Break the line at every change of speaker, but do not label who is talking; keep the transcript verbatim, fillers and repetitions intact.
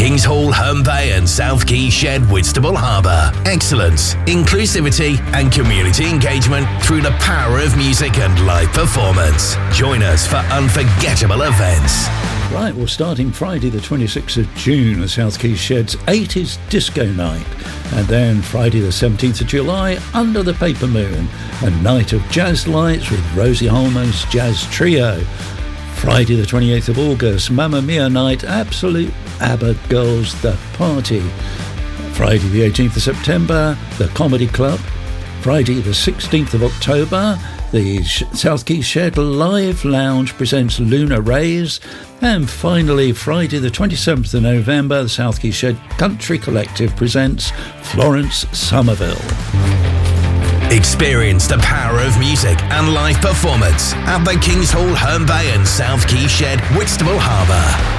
Kings Hall, Herne Bay and South Quay Shed, Whitstable Harbour. Excellence, inclusivity and community engagement through the power of music and live performance. Join us for unforgettable events.
Right, well, starting Friday the twenty-sixth of June, the South Quay Shed's eighties Disco Night. And then Friday the seventeenth of July, Under the Paper Moon, a night of jazz lights with Rosie Holman's Jazz Trio. Friday the twenty-eighth of August, Mamma Mia Night, Absolute ABBA Girls The Party. Friday the eighteenth of September, the Comedy Club. Friday the sixteenth of October, the South Quay Shed Live Lounge presents Luna Rays. And finally, Friday the twenty-seventh of November, the South Quay Shed Country Collective presents Florence Somerville.
Experience the power of music and live performance at the Kings Hall, Herne Bay and South Quay Shed, Whitstable Harbour.